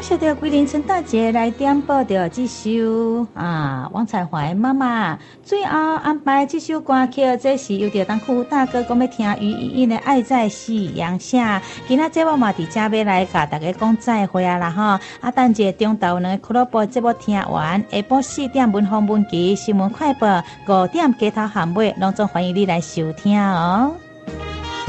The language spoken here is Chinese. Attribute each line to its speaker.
Speaker 1: 谢着桂林陈大姐来点播着这首王彩华妈妈最后安排这首歌曲，这是由着当酷大哥讲要听于依依的《爱在夕阳下》。今仔节目嘛伫遮要来甲大家讲再会啦吼！等者中昼呢俱乐部节目听完，下晡4点文风文集新闻快报，5点街头巷尾，拢总欢迎你来收听哦。